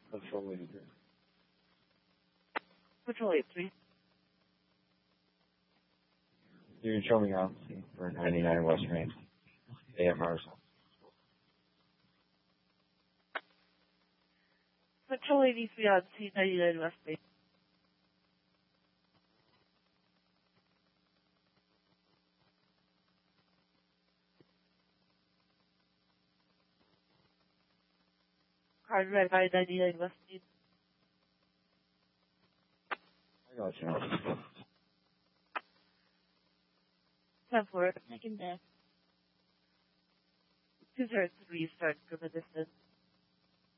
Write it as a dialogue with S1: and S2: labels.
S1: Patrol 83.
S2: Patrol 83.
S1: You can show me out for 99 West Main. AMRs.
S2: Patrol 83 on C99 West Main. Card red by 99 West Main.
S1: I got you.
S2: 10-4, second deck. 203 start from a distance.